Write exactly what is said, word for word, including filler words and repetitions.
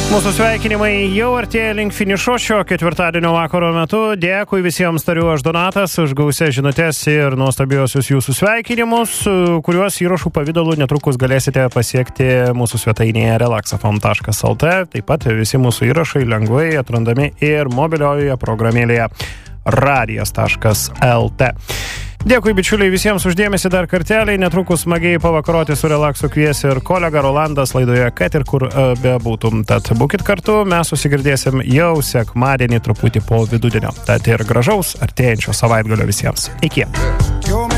Mūsų sveikinimai jau artėja link finišo šio ketvirtadienio vakaro metu. Dėkui visiems, tariu aš Donatas, už gausias žinutes ir nuostabiosius jūsų sveikinimus, kuriuos įrašų pavidalu netrukus galėsite pasiekti mūsų svetainėje relaxafm taškas lt. Taip pat visi mūsų įrašai lengvai atrandami ir mobiliojoje programėlėje radijas taškas lt. Dėkui, bičiuliai, visiems uždėmesi dar kartelį. Netrukus smagiai pavakaroti su Relaksu kvies ir kolega Rolandas laidoje, kad ir kur bebūtum. Tad būkit kartu, mes susigirdėsim jau sekmadienį truputį po vidudienio. Tad ir gražaus artėjančio savaitgalio visiems. Iki.